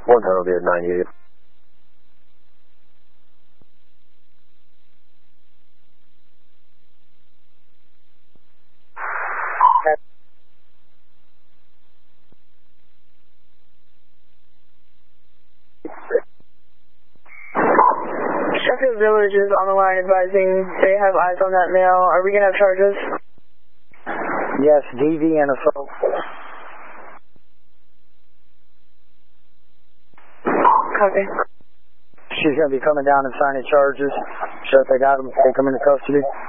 110 will be at 98. Sheffield Village is on the line advising they have eyes on that male. Are we going to have charges? Yes, DV and assault. Copy. She's going to be coming down and signing charges. So if they got them, take them into custody.